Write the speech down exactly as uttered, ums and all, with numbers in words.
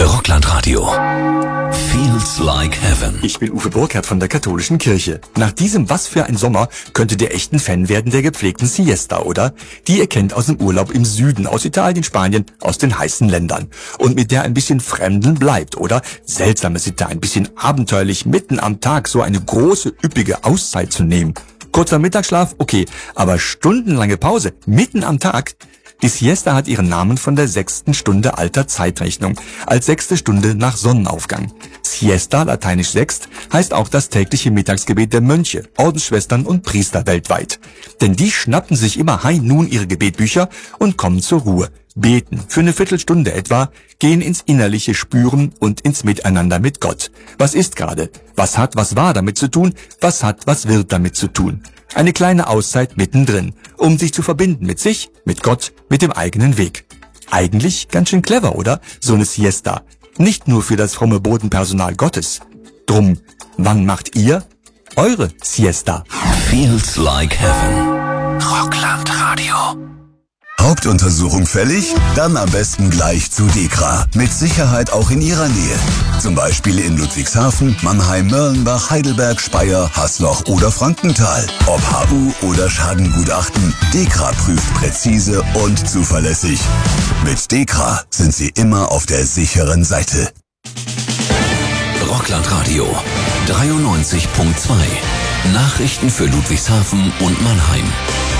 Rockland-Radio. Feels like heaven. Ich bin Uwe Burkhardt von der Katholischen Kirche. Nach diesem Was für ein Sommer könntet ihr echt ein Fan werden der gepflegten Siesta, oder? Die ihr kennt aus dem Urlaub im Süden, aus Italien, Spanien, aus den heißen Ländern. Und mit der ein bisschen Fremden bleibt, oder? Seltsame Sitte, ein bisschen abenteuerlich, mitten am Tag so eine große, üppige Auszeit zu nehmen. Kurzer Mittagsschlaf, okay, aber stundenlange Pause, mitten am Tag? Die Siesta hat ihren Namen von der sechsten Stunde alter Zeitrechnung, als sechste Stunde nach Sonnenaufgang. Siesta, lateinisch sechst, heißt auch das tägliche Mittagsgebet der Mönche, Ordensschwestern und Priester weltweit. Denn die schnappen sich immer High Noon ihre Gebetbücher und kommen zur Ruhe, beten für eine Viertelstunde etwa, gehen ins innerliche Spüren und ins Miteinander mit Gott. Was ist gerade? Was hat, was war damit zu tun? Was hat, was wird damit zu tun? Eine kleine Auszeit mittendrin, um sich zu verbinden mit sich, mit Gott, mit dem eigenen Weg. Eigentlich ganz schön clever, oder? So eine Siesta. Nicht nur für das fromme Bodenpersonal Gottes. Drum, wann macht ihr eure Siesta? Feels like heaven. Rockland-Radio. Hauptuntersuchung fällig? Dann am besten gleich zu DEKRA. Mit Sicherheit auch in Ihrer Nähe. Zum Beispiel in Ludwigshafen, Mannheim, Mörlenbach, Heidelberg, Speyer, Hasloch oder Frankenthal. Ob H U oder Schadengutachten, DEKRA prüft präzise und zuverlässig. Mit DEKRA sind Sie immer auf der sicheren Seite. Rockland-Radio dreiundneunzig Komma zwei. Nachrichten für Ludwigshafen und Mannheim.